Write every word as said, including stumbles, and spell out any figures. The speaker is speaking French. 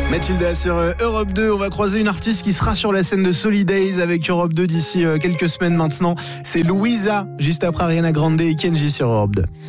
Mathilda sur Europe deux, on va croiser une artiste qui sera sur la scène de Solidays avec Europe deux d'ici quelques semaines maintenant. C'est Louisa, juste après Ariana Grande et Kenji sur Europe deux.